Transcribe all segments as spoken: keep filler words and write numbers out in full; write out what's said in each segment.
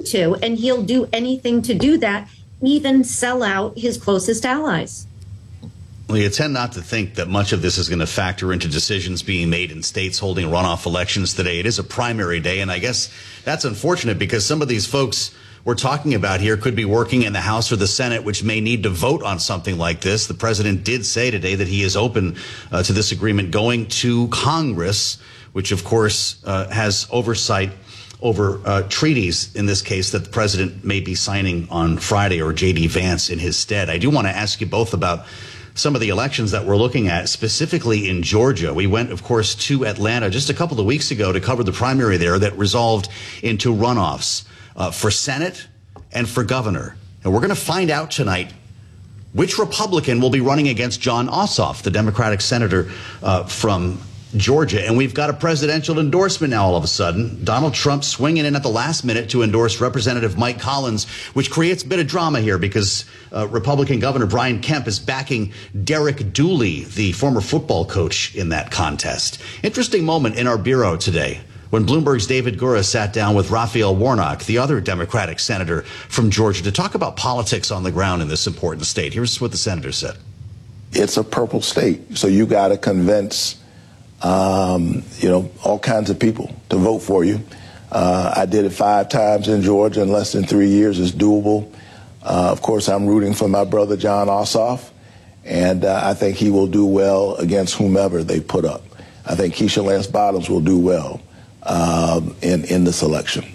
going to, and he'll do anything to do that, even sell out his closest allies. Well, you tend not to think that much of this is going to factor into decisions being made in states holding runoff elections today. It is a primary day, and I guess that's unfortunate because some of these folks we're talking about here could be working in the House or the Senate, which may need to vote on something like this. The president did say today that he is open uh, to this agreement going to Congress, which, of course, uh, has oversight over uh, treaties, in this case, that the president may be signing on Friday, or J D Vance in his stead. I do want to ask you both about some of the elections that we're looking at, specifically in Georgia. We went, of course, to Atlanta just a couple of weeks ago to cover the primary there that resolved into runoffs uh, for Senate and for governor. And we're going to find out tonight which Republican will be running against Jon Ossoff, the Democratic senator uh, from Georgia. And we've got a presidential endorsement now all of a sudden. Donald Trump swinging in at the last minute to endorse Representative Mike Collins, which creates a bit of drama here because uh, Republican Governor Brian Kemp is backing Derek Dooley, the former football coach, in that contest. Interesting moment in our bureau today when Bloomberg's David Gura sat down with Raphael Warnock, the other Democratic senator from Georgia, to talk about politics on the ground in this important state. Here's what the senator said. It's a purple state, so you got to convince Um, you know, all kinds of people to vote for you. Uh, I did it five times in Georgia in less than three years. It's doable. Uh, of course, I'm rooting for my brother, Jon Ossoff, and uh, I think he will do well against whomever they put up. I think Keisha Lance Bottoms will do well um, in, in this election.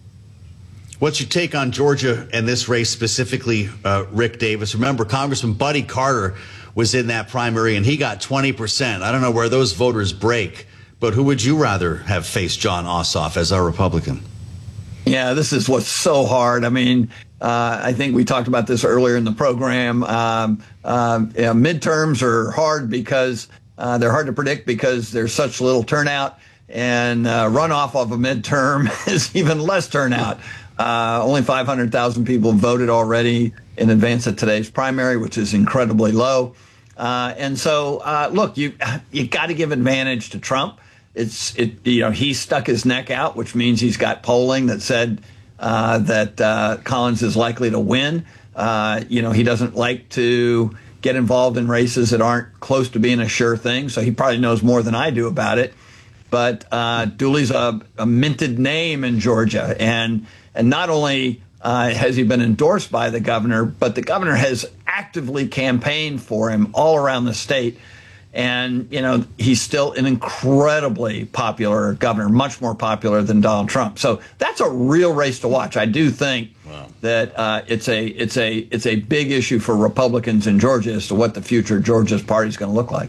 What's your take on Georgia and this race specifically, uh, Rick Davis? Remember, Congressman Buddy Carter was in that primary, and he got twenty percent. I don't know where those voters break, but who would you rather have faced Jon Ossoff as our Republican? Yeah, this is what's so hard. I mean, uh, I think we talked about this earlier in the program. Um, uh, yeah, midterms are hard because uh, they're hard to predict because there's such little turnout, and uh, runoff of a midterm is even less turnout. Uh, only five hundred thousand people voted already in advance of today's primary, which is incredibly low. Uh, and so, uh, look, you you got to give advantage to Trump. It's it you know he stuck his neck out, which means he's got polling that said uh, that uh, Collins is likely to win. Uh, you know he doesn't like to get involved in races that aren't close to being a sure thing, so he probably knows more than I do about it. But uh, Dooley's a, a minted name in Georgia, and and not only uh, has he been endorsed by the governor, but the governor has actively campaigned for him all around the state. And, you know, he's still an incredibly popular governor, much more popular than Donald Trump. So that's a real race to watch. I do think wow. that uh, it's a it's a it's a big issue for Republicans in Georgia as to what the future of Georgia's party is going to look like.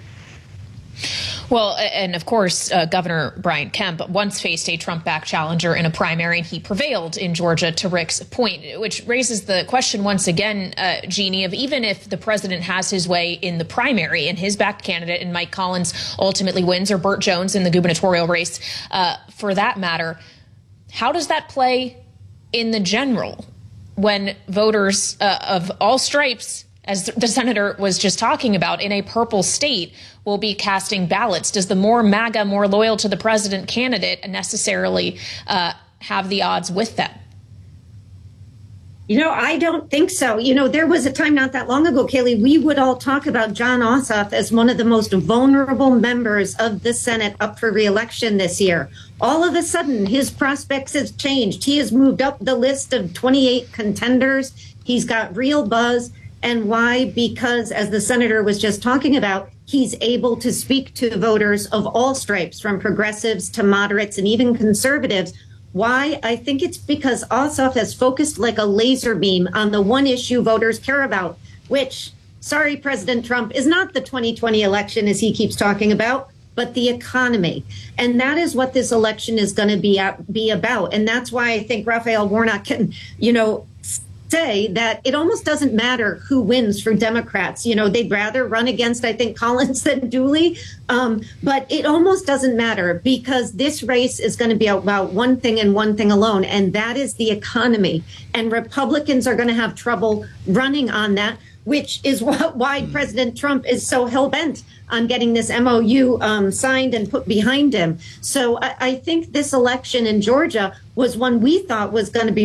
Well, and of course, uh, Governor Brian Kemp once faced a Trump-backed challenger in a primary, and he prevailed in Georgia, to Rick's point, which raises the question once again, uh, Jeannie, of even if the president has his way in the primary and his backed candidate and Mike Collins ultimately wins, or Burt Jones in the gubernatorial race, uh, for that matter, how does that play in the general when voters uh, of all stripes, as the senator was just talking about, in a purple state will be casting ballots? Does the more MAGA, more loyal to the president candidate necessarily uh, have the odds with them? You know, I don't think so. You know, there was a time not that long ago, Kayleigh, we would all talk about Jon Ossoff as one of the most vulnerable members of the Senate up for re-election this year. All of a sudden, his prospects have changed. He has moved up the list of twenty-eight contenders. He's got real buzz. And why? Because, as the senator was just talking about, he's able to speak to voters of all stripes, from progressives to moderates and even conservatives. Why? I think it's because Ossoff has focused like a laser beam on the one issue voters care about, which, sorry, President Trump, is not the twenty twenty election, as he keeps talking about, but the economy. And that is what this election is going to be, be about. And that's why I think Raphael Warnock can, you know, say that it almost doesn't matter who wins for Democrats. You know, they'd rather run against, I think, Collins than Dooley. Um, but it almost doesn't matter, because this race is going to be about one thing and one thing alone, and that is the economy. And Republicans are going to have trouble running on that, which is what, why President Trump is so hell-bent on getting this M O U um, signed and put behind him. So I, I think this election in Georgia was one we thought was going to be